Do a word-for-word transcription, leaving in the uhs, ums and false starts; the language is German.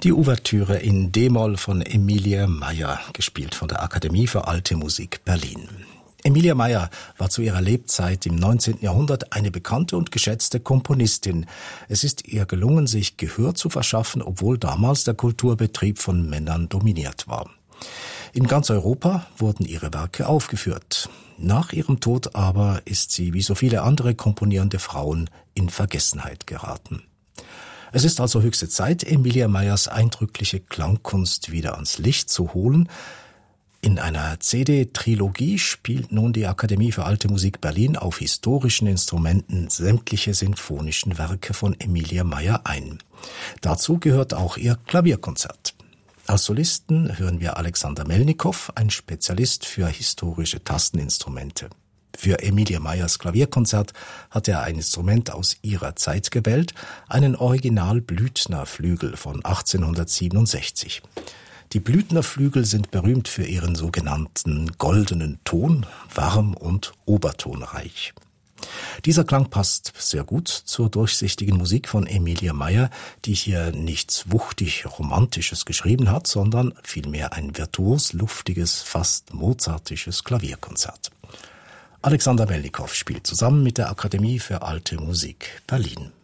Die Ouvertüre in D-Moll von Emilia Mayer, gespielt von der Akademie für Alte Musik Berlin. Emilia Mayer war zu ihrer Lebzeit im neunzehnten Jahrhundert eine bekannte und geschätzte Komponistin. Es ist ihr gelungen, sich Gehör zu verschaffen, obwohl damals der Kulturbetrieb von Männern dominiert war. In ganz Europa wurden ihre Werke aufgeführt. Nach ihrem Tod aber ist sie, wie so viele andere komponierende Frauen, in Vergessenheit geraten. Es ist also höchste Zeit, Emilia Mayers eindrückliche Klangkunst wieder ans Licht zu holen. In einer C D-Trilogie spielt nun die Akademie für Alte Musik Berlin auf historischen Instrumenten sämtliche sinfonischen Werke von Emilia Mayer ein. Dazu gehört auch ihr Klavierkonzert. Als Solisten hören wir Alexander Melnikow, ein Spezialist für historische Tasteninstrumente. Für Emilia Mayers Klavierkonzert hat er ein Instrument aus ihrer Zeit gewählt, einen Original-Blüthner-Flügel von achtzehnhundertsiebenundsechzig. Die Blüthner-Flügel sind berühmt für ihren sogenannten goldenen Ton, warm und obertonreich. Dieser Klang passt sehr gut zur durchsichtigen Musik von Emilia Mayer, die hier nichts wuchtig Romantisches geschrieben hat, sondern vielmehr ein virtuos luftiges, fast mozartisches Klavierkonzert. Alexander Melnikow spielt zusammen mit der Akademie für Alte Musik Berlin.